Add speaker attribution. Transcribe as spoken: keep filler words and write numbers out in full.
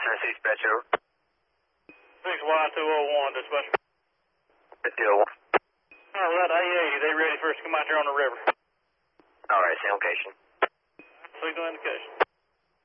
Speaker 1: Tennessee dispatch over.
Speaker 2: six Y two oh one, dispatch.
Speaker 1: two oh one.
Speaker 2: All right, A eighty, they ready for us to come out here on the river.
Speaker 1: All right, same location.
Speaker 2: Signal indication.